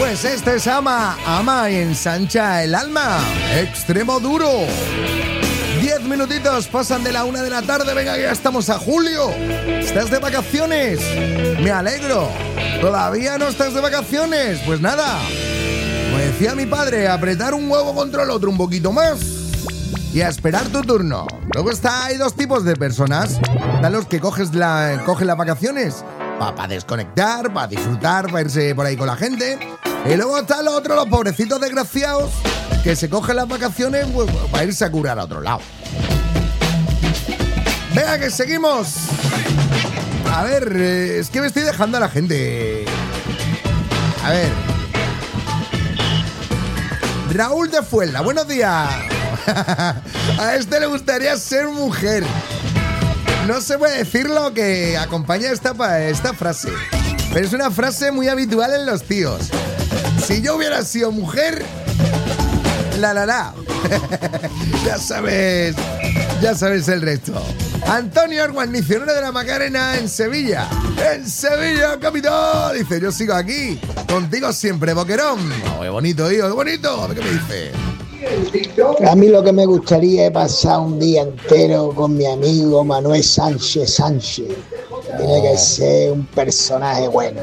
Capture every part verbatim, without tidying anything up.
Pues este se llama Ama y ensancha el alma. Extremo duro. Diez minutitos pasan de la una de la tarde. Venga, ya estamos a julio. ¿Estás de vacaciones? Me alegro. ¿Todavía no estás de vacaciones? Pues nada. Como decía mi padre, apretar un huevo contra el otro un poquito más y a esperar tu turno. Luego está, hay dos tipos de personas. Están los que coges la, cogen las vacaciones para pa desconectar, para disfrutar, para irse por ahí con la gente. Y luego están los otros, los pobrecitos desgraciados, que se cogen las vacaciones pues, para irse a curar a otro lado. Venga, que seguimos. A ver, eh, es que me estoy dejando a la gente. A ver. Raúl de Fuenla, buenos días. A este le gustaría ser mujer. No se puede decir lo que acompaña esta, esta frase, pero es una frase muy habitual en los tíos. Si yo hubiera sido mujer, la la la. Ya sabes, ya sabes el resto. Antonio Arguas, misionero de la Macarena en Sevilla. En Sevilla, capital. Dice, yo sigo aquí, contigo siempre, Boquerón. Oh, qué bonito, hijo, qué bonito. A ver qué me dice. A mí lo que me gustaría es pasar un día entero con mi amigo Manuel Sánchez Sánchez. Tiene que ser un personaje bueno.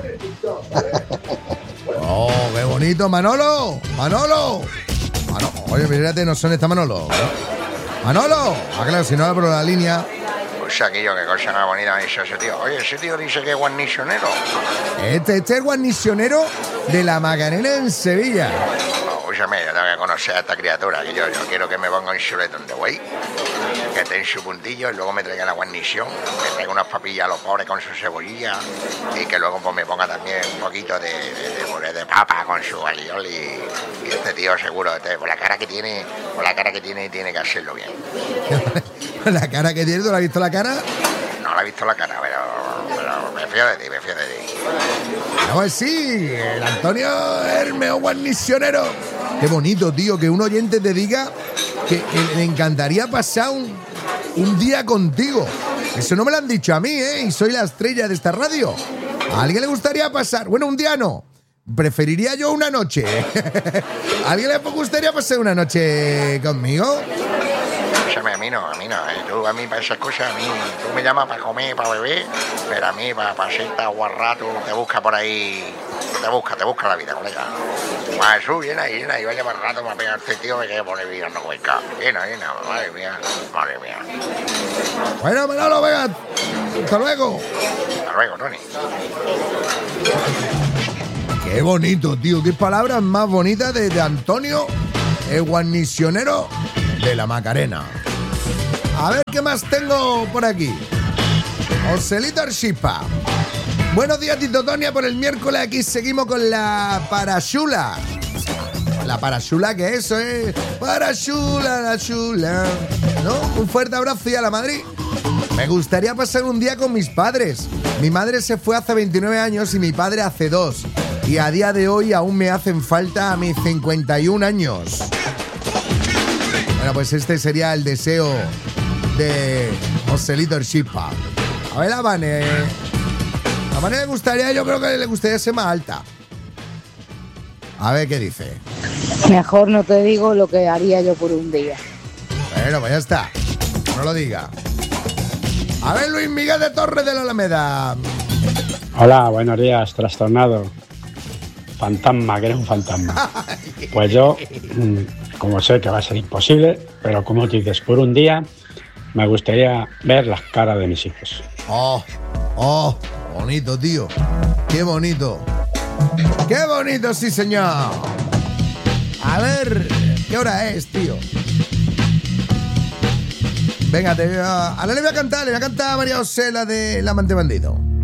Oh, qué bonito, Manolo. Manolo. Manolo. Oye, mírate, no son esta Manolo. Manolo. Ah, claro, si no abro la línea. Pues aquello, qué cosa más bonita me dice ese tío. Oye, ese tío dice que es guarnicionero. Este, este es guarnicionero de la Macarena en Sevilla. Escúchame, yo tengo que conocer a esta criatura, que yo, yo quiero que me ponga un chuletón de buey, que esté en su puntillo y luego me traiga la guarnición, que traiga unas papillas a los pobres con su cebollilla y que luego pues me ponga también un poquito de, de, de puré de papa con su alioli y, y este tío seguro, este, por la cara que tiene, por la cara que tiene, tiene que hacerlo bien. ¿La cara que tiene? ¿Tú la has visto la cara? No la he visto la cara, pero, pero me fío de ti, me fío de ti. Pues sí, el Antonio Hermeo guarnicionero. Qué bonito, tío, que un oyente te diga que le encantaría pasar un, un día contigo. Eso no me lo han dicho a mí, ¿eh? Y soy la estrella de esta radio. ¿A alguien le gustaría pasar? Bueno, un día no. Preferiría yo una noche. ¿A alguien le gustaría pasar una noche conmigo? A mí no, a mí no. ¿eh? Tú a mí para esas cosas, a mí, tú me llamas para comer, para beber, pero a mí para pa serte a guarrar, tú te busca por ahí, te busca, te busca la vida, colega. Va, tú, llena, llena, y vaya para rato, me va a pegar este tío, me quede por el vida, no cuenca. Llena, llena, madre mía, madre mía. Bueno, Manolo, venga, hasta luego. Hasta luego, Tony. Qué bonito, tío, qué palabras más bonitas de, de Antonio, el guarnicionero de la Macarena. A ver qué más tengo por aquí. Joselito Archipa. Buenos días, Tito Tonia, por el miércoles. Aquí seguimos con la parachula. La parachula, que eso es. Parachula, la chula. ¿No? Un fuerte abrazo y a la Madrid. Me gustaría pasar un día con mis padres. Mi madre se fue hace veintinueve años y mi padre hace dos. Y a día de hoy aún me hacen falta a mis cincuenta y un años. Bueno, pues este sería el deseo de Joselito Archipa. A ver, la Vane. La Vane le gustaría, yo creo que le gustaría ser más alta. A ver qué dice. Mejor no te digo lo que haría yo por un día. Bueno, pues ya está. No lo diga. A ver, Luis Miguel de Torres de la Alameda. Hola, buenos días, trastornado. Fantasma, que eres un fantasma. Pues yo, como sé que va a ser imposible, pero como te dices, por un día me gustaría ver las caras de mis hijos. Oh, oh, bonito, tío. Qué bonito. Qué bonito, sí, señor. A ver, ¿qué hora es, tío? Venga, te voy a... Ahora le voy a cantar, le voy a cantar a María José, la de La Amante Bandido.